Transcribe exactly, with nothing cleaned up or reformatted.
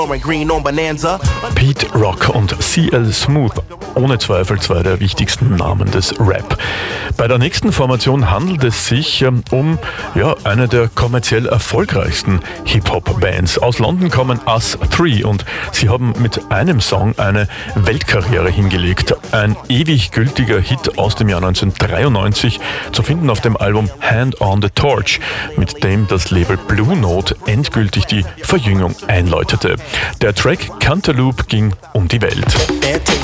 Pete Rock und C L Smooth, ohne Zweifel zwei der wichtigsten Namen des Rap. Bei der nächsten Formation handelt es sich ähm, um ja, eine der kommerziell erfolgreichsten Hip-Hop-Bands. Aus London kommen Us Three und sie haben mit einem Song eine Weltkarriere hingelegt. Ein ewig gültiger Hit aus dem Jahr neunzehnhundertdreiundneunzig, zu finden auf dem Album Hand on the Torch, mit dem das Label Blue Note endgültig die Verjüngung einläutete. Der Track Cantaloupe ging um die Welt.